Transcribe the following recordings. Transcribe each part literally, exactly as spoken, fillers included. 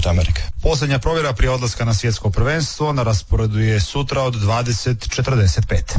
put Amerike. Posljednja provjera prije odlaska na svjetsko prvenstvo na rasporedu je sutra od dvadeset četrdeset pet.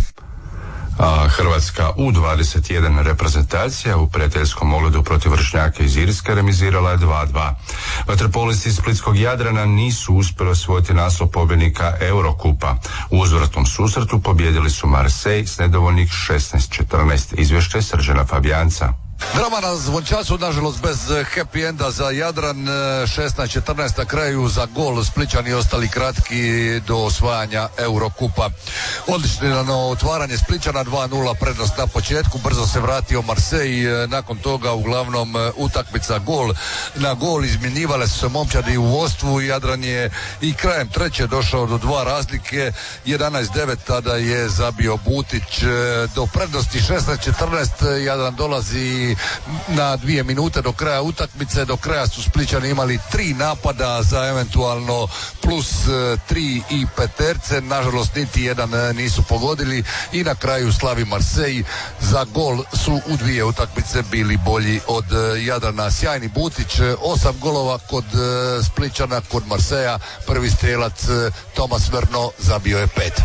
A Hrvatska U dvadeset jedan reprezentacija u prijateljskom ogledu protiv vršnjaka iz Irske remizirala je dva dva. Vaterpolisti iz splitskog Jadrana nisu uspjeli osvojiti naslov pobjednika Eurokupa. U uzvratnom susretu pobijedili su Marseille s nedovoljnih šesnaest četrnaest. Izvješće Srđana Fabijanca. Drama na Zvončasu, nažalost bez happy enda za Jadran, šesnaest četrnaest na kraju za gol, Splićani ostali kratki do osvajanja Eurokupa. Odlično otvaranje Splićana, dva nula prednost na početku, brzo se vratio Marseille, nakon toga uglavnom utakmica gol na gol, izmjenjivale su se momčadi u vodstvu, Jadran je i krajem treće došao do dva razlike, jedanaest devet tada je zabio Butić, do prednosti šesnaest četrnaest Jadran dolazi na dvije minute do kraja utakmice. Do kraja su Splićani imali tri napada za eventualno plus tri i peterce, nažalost niti jedan nisu pogodili i na kraju slavi Marseille. Za gol su u dvije utakmice bili bolji od Jadrana. Sjajni Butić, osam golova kod Splićana, kod Marseja prvi strelac Tomas Verno zabio je pet.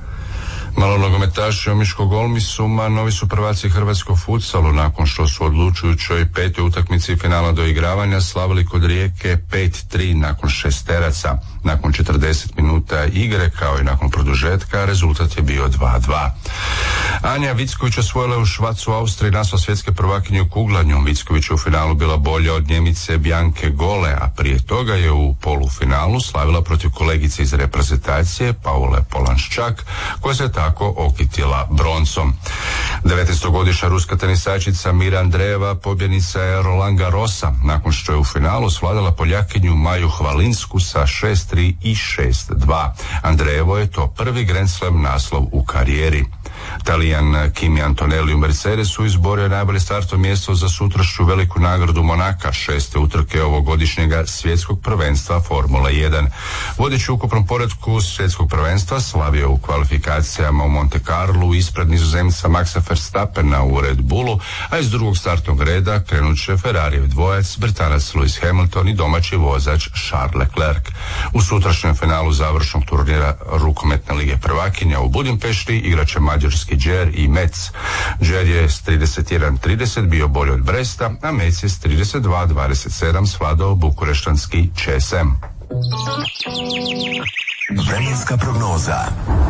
Malo nogometaši Omiškog Olmisuma novi su prvaci hrvatskog futsalu nakon što su odlučujućoj petoj utakmici finala doigravanja slavili kod Rijeke pet tri nakon šesteraca. Nakon četrdeset minuta igre kao i nakon produžetka rezultat je bio dva dva. Anja Vicković osvojila je u Švacu, Austriji naslov svjetske prvakinje u kuglanju. Vicković je u finalu bila bolja od Njemice Bjanke Gole, a prije toga je u polufinalu slavila protiv kolegice iz reprezentacije Paule Polanščak, koja se tako okitila broncom. devetnaestogodišnja ruska tenisačica Mira Andreeva pobjednica je Roland Garrosa nakon što je u finalu svladala Poljakinju Maju Hvalinsku sa šest tri i šest dva. Andreevo je to prvi Grand Slam naslov u karijeri. Talijan Kimi Antonelli u Mercedesu izborio najbolje startno mjesto za sutrašnju veliku nagradu Monaka, šeste utrke ovogodišnjega svjetskog prvenstva Formula jedan. Vodeći u ukupnom poretku svjetskog prvenstva slavio u kvalifikacijama u Monte Carlu ispred Nizozemca Maxa Verstappena u Red Bullu, a iz drugog startnog reda krenut će Ferrarijev dvojac, Britanac Lewis Hamilton i domaći vozač Charles Leclerc. U sutrašnjem finalu završnog turnira rukometne lige prvakinja u Budimpešti igraće mađarski Džer i Metz. Džer je s trideset jedan trideset bio bolji od Bresta, a Metz je s trideset dva dvadeset sedam svladao bukureštanski Česem. Vremenska prognoza.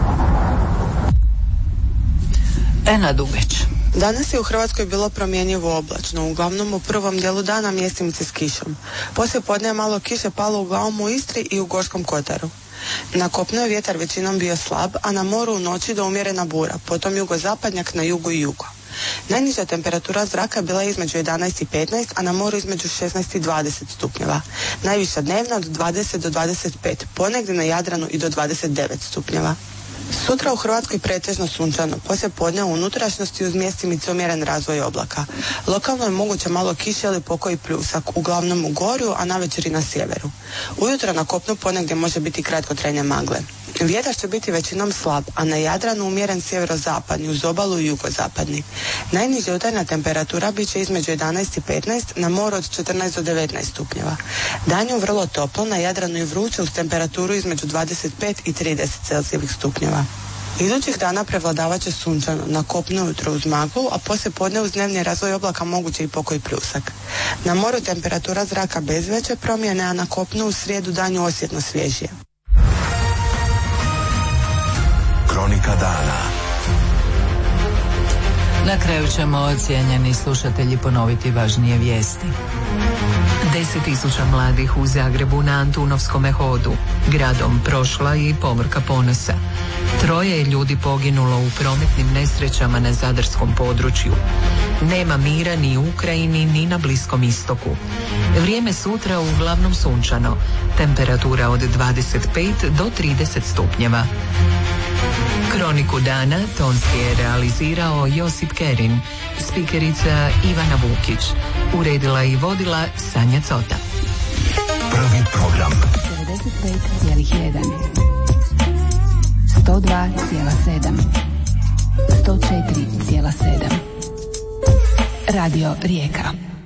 Ena Dugeć. Danas je u Hrvatskoj bilo promjenjivo oblačno, uglavnom u prvom dijelu dana mjestimice s kišom. Poslije podne je malo kiše palo uglavnom u Istri i u Gorskom kotaru. Na kopnu je vjetar većinom bio slab, a na moru u noći do umjerena bura, potom jugozapadnjak na jugu i jugo. Najniža temperatura zraka bila je između jedanaest i petnaest, a na moru između šesnaest i dvadeset stupnjeva. Najviša dnevna od dvadeset do dvadeset pet, ponegdje na Jadranu i do dvadeset devet stupnjeva. Sutra u Hrvatskoj pretežno sunčano, poslije podne u unutrašnjosti uz mjestimice umjeren razvoj oblaka. Lokalno je moguće malo kiše ili pokoji pljusak, uglavnom u gorju, a navečer i na sjeveru. Ujutro na kopnu ponegdje može biti kratkotrajne magle. Vjetar će biti većinom slab, a na Jadranu umjeren sjeverozapadni, uz obalu i jugozapadni. Najniža jutarnja temperatura bit će između jedanaest i petnaest, na moru od četrnaest do devetnaest stupnjeva. Danju vrlo toplo, na Jadranu i vruće uz temperaturu između dvadeset pet i trideset celzijevih stupnjeva. Idućih dana prevladavat će sunčano, na kopnu ujutro uz maglu, a poslije podne uz dnevni razvoj oblaka moguće i pokoj pljusak. Na moru temperatura zraka bez veće promjene, a na kopnu u srijedu danju osjetno svježije. Kronika dana. Na kraju ćemo, cijenjeni slušatelji, ponoviti važnije vijesti. Deset tisuća mladih u Zagrebu na Antunovskome hodu, gradom prošla i povorka ponosa. Troje je ljudi poginulo u prometnim nesrećama na zadarskom području. Nema mira ni u Ukrajini ni na Bliskom istoku. Vrijeme sutra uglavnom sunčano, temperatura od dvadeset pet do trideset stupnjeva. Kroniku dana tonski je realizirao Josip Kerin, spikerica Ivana Vukić, uredila i vodila Sanja Cota. Prvi program. devedeset pet zarez jedan, sto dva zarez sedam, sto četiri zarez sedam. Radio Rijeka.